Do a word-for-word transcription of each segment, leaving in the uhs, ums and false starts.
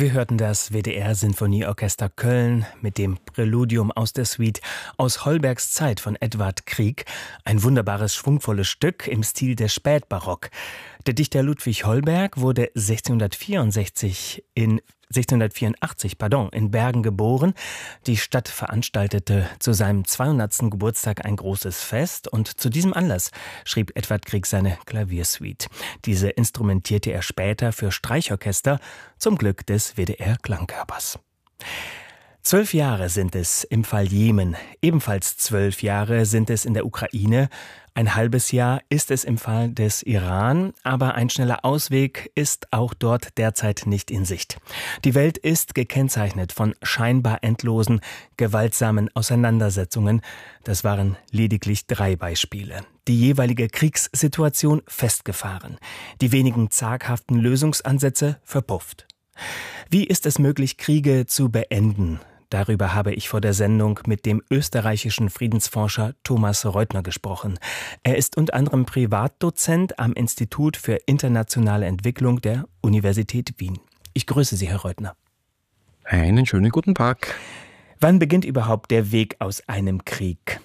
Wir hörten das W D R-Sinfonieorchester Köln mit dem Präludium aus der Suite aus Holbergs Zeit von Edvard Grieg. Ein wunderbares, schwungvolles Stück im Stil des Spätbarock. Der Dichter Ludwig Holberg wurde sechzehnhundertvierundsechzig in sechzehnhundertvierundachtzig pardon, in Bergen geboren. Die Stadt veranstaltete zu seinem zweihundertsten Geburtstag ein großes Fest und zu diesem Anlass schrieb Edvard Grieg seine Klaviersuite. Diese instrumentierte er später für Streichorchester zum Glück des W D R-Klangkörpers. Zwölf Jahre sind es im Fall Jemen, ebenfalls zwölf Jahre sind es in der Ukraine, ein halbes Jahr ist es im Fall des Iran, aber ein schneller Ausweg ist auch dort derzeit nicht in Sicht. Die Welt ist gekennzeichnet von scheinbar endlosen, gewaltsamen Auseinandersetzungen. Das waren lediglich drei Beispiele. Die jeweilige Kriegssituation festgefahren, die wenigen zaghaften Lösungsansätze verpufft. Wie ist es möglich, Kriege zu beenden? Darüber habe ich vor der Sendung mit dem österreichischen Friedensforscher Thomas Reutner gesprochen. Er ist unter anderem Privatdozent am Institut für internationale Entwicklung der Universität Wien. Ich grüße Sie, Herr Reutner. Einen schönen guten Tag. Wann beginnt überhaupt der Weg aus einem Krieg?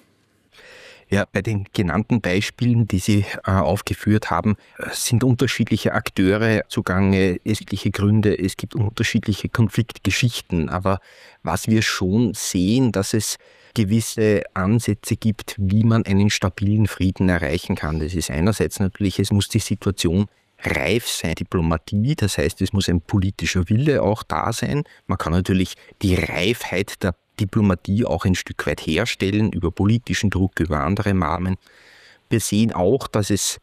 Ja, bei den genannten Beispielen, die Sie äh, aufgeführt haben, sind unterschiedliche Akteure zugange, es gibt unterschiedliche Gründe, es gibt unterschiedliche Konfliktgeschichten. Aber was wir schon sehen, dass es gewisse Ansätze gibt, wie man einen stabilen Frieden erreichen kann. Das ist einerseits natürlich, es muss die Situation reif sein, Diplomatie, das heißt, es muss ein politischer Wille auch da sein. Man kann natürlich die Reifheit der Diplomatie auch ein Stück weit herstellen, über politischen Druck, über andere Maßnahmen. Wir sehen auch, dass es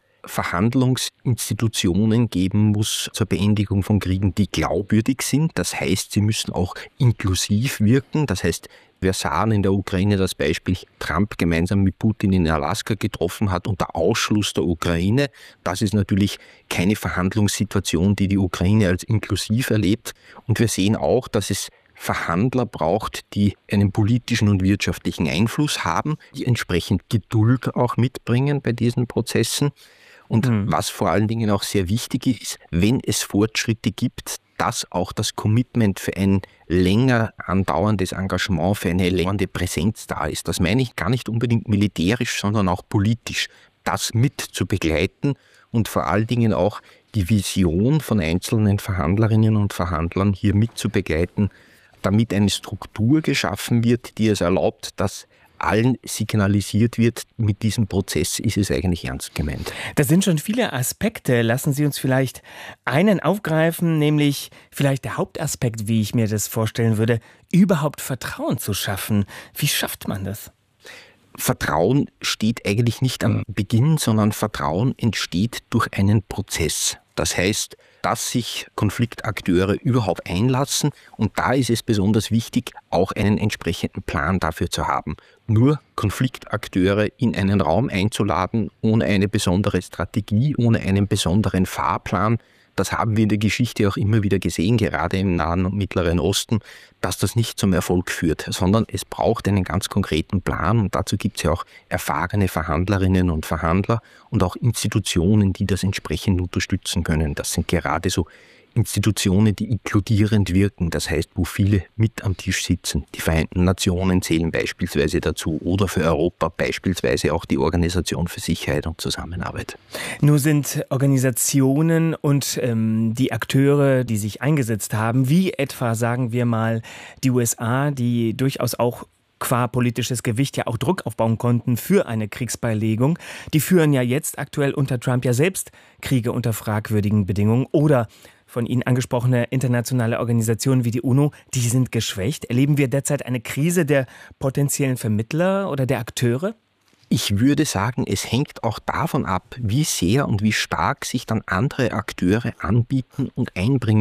Verhandlungsinstitutionen geben muss zur Beendigung von Kriegen, die glaubwürdig sind. Das heißt, sie müssen auch inklusiv wirken. Das heißt, wir sahen in der Ukraine das Beispiel, Trump gemeinsam mit Putin in Alaska getroffen hat unter Ausschluss der Ukraine. Das ist natürlich keine Verhandlungssituation, die die Ukraine als inklusiv erlebt. Und wir sehen auch, dass es Verhandler braucht, die einen politischen und wirtschaftlichen Einfluss haben, die entsprechend Geduld auch mitbringen bei diesen Prozessen. Und mhm. was vor allen Dingen auch sehr wichtig ist, wenn es Fortschritte gibt, dass auch das Commitment für ein länger andauerndes Engagement, für eine längere Präsenz da ist. Das meine ich gar nicht unbedingt militärisch, sondern auch politisch, das mit zu begleiten und vor allen Dingen auch die Vision von einzelnen Verhandlerinnen und Verhandlern hier mit zu begleiten, damit eine Struktur geschaffen wird, die es erlaubt, dass allen signalisiert wird, mit diesem Prozess ist es eigentlich ernst gemeint. Das sind schon viele Aspekte. Lassen Sie uns vielleicht einen aufgreifen, nämlich vielleicht der Hauptaspekt, wie ich mir das vorstellen würde, überhaupt Vertrauen zu schaffen. Wie schafft man das? Vertrauen steht eigentlich nicht am Beginn, sondern Vertrauen entsteht durch einen Prozess. Das heißt, dass sich Konfliktakteure überhaupt einlassen und da ist es besonders wichtig, auch einen entsprechenden Plan dafür zu haben. Nur Konfliktakteure in einen Raum einzuladen, ohne eine besondere Strategie, ohne einen besonderen Fahrplan, das haben wir in der Geschichte auch immer wieder gesehen, gerade im Nahen und Mittleren Osten, dass das nicht zum Erfolg führt, sondern es braucht einen ganz konkreten Plan und dazu gibt es ja auch erfahrene Verhandlerinnen und Verhandler und auch Institutionen, die das entsprechend unterstützen können. Das sind gerade so Institutionen, die inkludierend wirken, das heißt, wo viele mit am Tisch sitzen. Die Vereinten Nationen zählen beispielsweise dazu oder für Europa beispielsweise auch die Organisation für Sicherheit und Zusammenarbeit. Nun sind Organisationen und ähm, die Akteure, die sich eingesetzt haben, wie etwa, sagen wir mal, die U S A, die durchaus auch qua politisches Gewicht ja auch Druck aufbauen konnten für eine Kriegsbeilegung. Die führen ja jetzt aktuell unter Trump ja selbst Kriege unter fragwürdigen Bedingungen oder von Ihnen angesprochene internationale Organisationen wie die UNO, die sind geschwächt. Erleben wir derzeit eine Krise der potenziellen Vermittler oder der Akteure? Ich würde sagen, es hängt auch davon ab, wie sehr und wie stark sich dann andere Akteure anbieten und einbringen